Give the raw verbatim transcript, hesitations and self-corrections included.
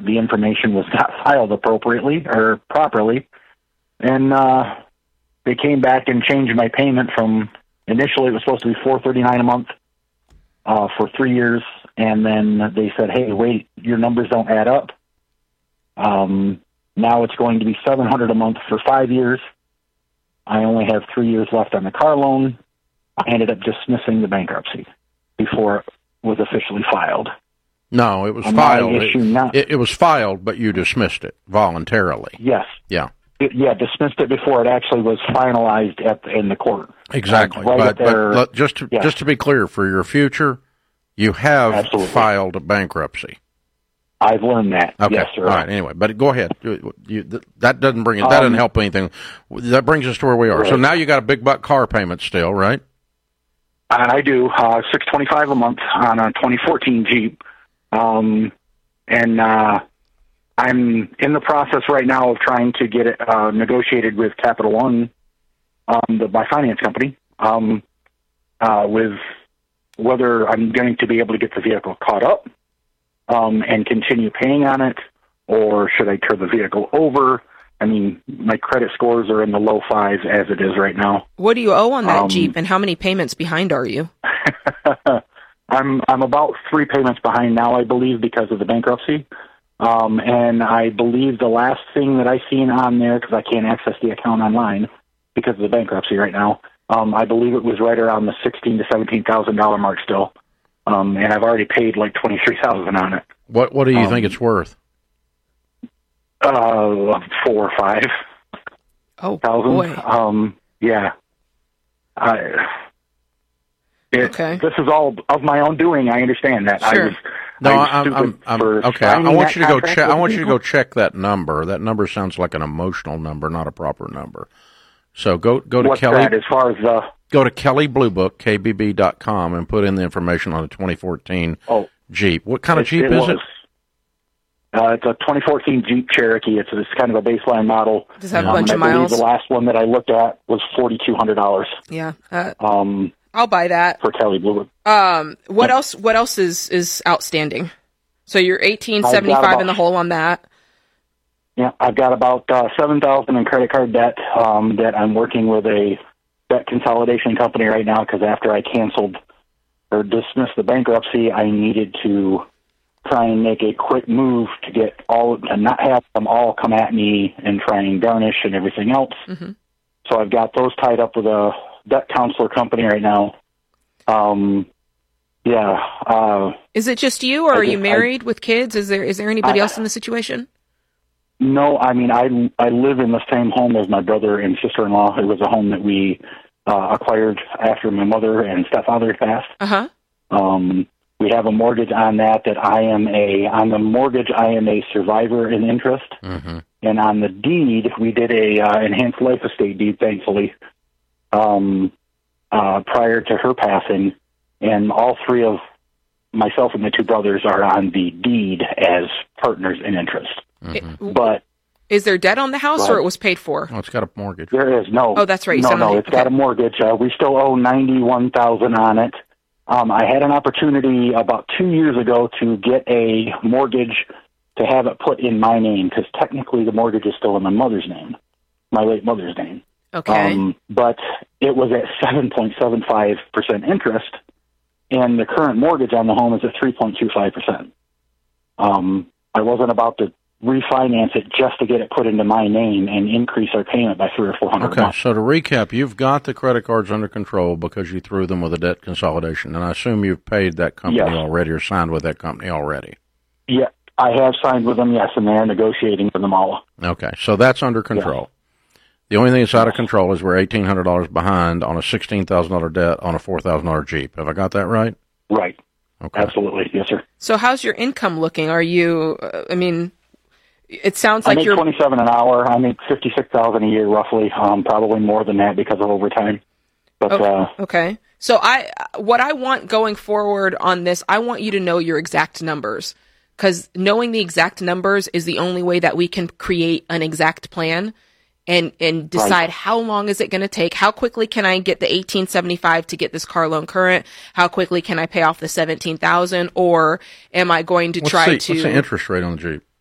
the information was not filed appropriately or properly. And uh, they came back and changed my payment from, initially it was supposed to be four hundred thirty-nine dollars a month uh, for three years. And then they said, hey, wait, your numbers don't add up. Um, now it's going to be seven hundred dollars a month for five years. I only have three years left on the car loan. I ended up dismissing the bankruptcy before it was officially filed. No, it was And filed. issue It, not, it, it was filed, but you dismissed it voluntarily. Yes. Yeah. It, yeah, dismissed it before it actually was finalized at the, in the court. Exactly. Uh, right but, there, but just to, yeah. just to be clear, for your future, you have Absolutely. filed a bankruptcy. I've learned that. Okay. Yes, sir. All right. Anyway, but go ahead. You, you, that doesn't bring it. That Um, doesn't help anything. That brings us to where we are. Right. So now you got a big buck car payment still, right? And I do uh, six twenty-five a month on a twenty fourteen Jeep, um, and uh, I'm in the process right now of trying to get it uh, negotiated with Capital One, um, the, my finance company, um, uh, with whether I'm going to be able to get the vehicle caught up um, and continue paying on it, or should I turn the vehicle over? I mean, my credit scores are in the low fives as it is right now. What do you owe on that Um, Jeep, and how many payments behind are you? I'm I'm about three payments behind now, I believe, because of the bankruptcy. Um, and I believe the last thing that I seen on there, because I can't access the account online because of the bankruptcy right now, um, I believe it was right around the sixteen to seventeen thousand dollar mark still. Um, and I've already paid like twenty three thousand on it. What What do you Um, think it's worth? Uh, four or five Oh, thousand. boy. Um, yeah. I. It, Okay. This is all of my own doing. I understand that. Sure. I was, No, I was I'm, stupid I'm, I'm for okay. I, I signing want that you to go contract check. I with want you to people. go check that number. That number sounds like an emotional number, not a proper number. So go go to What's Kelly. that as far as the? Go to Kelly Blue Book, K B B dot com, and put in the information on the twenty fourteen Oh, Jeep. What kind of it, Jeep it is was. it? Uh, it's a twenty fourteen Jeep Cherokee. It's, it's kind of a baseline model. Does it have a Um, bunch and of I believe miles? the last one that I looked at was forty-two hundred dollars. Yeah, uh, Um, I'll buy that. for Kelly Blue Book. Um, what Yeah. else? What else is is outstanding? So you're eighteen I've seventy got five about- in the hole on that. Yeah, I've got about uh, seven thousand in credit card debt um, that I'm working with a debt consolidation company right now because after I canceled or dismissed the bankruptcy, I needed to try and make a quick move to get all and not have them all come at me and try and garnish and everything else. Mm-hmm. So I've got those tied up with a debt counselor company right now. Um, yeah. Uh, Is it just you, or I are you just- married with kids? Is there is there anybody I- else in the situation? No, I mean, I, I live in the same home as my brother and sister-in-law. It was a home that we uh, acquired after my mother and stepfather passed. Uh huh. Um, we have a mortgage on that that I am a, on the mortgage, I am a survivor in interest. Mm-hmm. And on the deed, we did a uh, enhanced life estate deed, thankfully, um, uh, prior to her passing. And all three of myself and my two brothers are on the deed as partners in interest. Mm-hmm. But Is there debt on the house, Go or ahead. it was paid for? Oh, it's got a mortgage. there is no. Oh, that's right. You No, said on no, the- it's got okay. a mortgage. Uh, we still owe ninety-one thousand on it. Um, I had an opportunity about two years ago to get a mortgage to have it put in my name because technically the mortgage is still in my mother's name, my late mother's name. Okay. Um, but it was at seven point seven five percent interest, and the current mortgage on the home is at three point two five percent. Um, I wasn't about to refinance it just to get it put into my name and increase our payment by three or four hundred a Okay, month. so to recap, you've got the credit cards under control because you threw them with a debt consolidation, and I assume you've paid that company Yes. already or signed with that company already. Yeah, I have signed with them, yes, and they're negotiating for them all. Okay, so that's under control. The only thing that's out of control is we're eighteen hundred dollars behind on a sixteen thousand dollars debt on a four thousand dollars Jeep. Have I got that right? Right. Okay. Absolutely. Yes, sir. So how's your income looking? Are you? Uh, I mean, it sounds I like make you're. twenty-seven an hour. I make fifty-six thousand a year, roughly. Um, probably more than that because of overtime. But Okay. uh, okay. So I, what I want going forward on this, I want you to know your exact numbers, because knowing the exact numbers is the only way that we can create an exact plan and and decide Right. how long is it going to take, how quickly can I get the eighteen seventy-five to get this car loan current, how quickly can I pay off the seventeen thousand, or am I going to What's try the, to What's the interest rate on the Jeep?